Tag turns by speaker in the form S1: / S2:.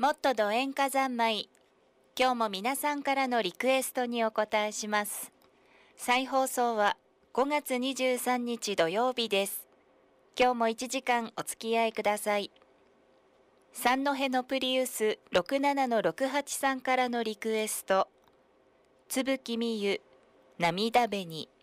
S1: もっとど演歌三昧。今日も皆さんからのリクエストにお答えします。再放送は5月23日土曜日です。今日も1時間お付き合いください。三戸のプリウス67-68さんからのリクエスト。つぶきみゆ、涙紅。